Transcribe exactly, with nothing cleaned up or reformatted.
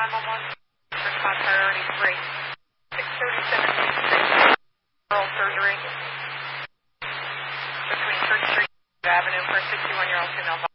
nine one one. Response priority three. six thirty-seven Main Street. Oral surgery. Between Church Street and Avenue for a sixty-one-year-old female.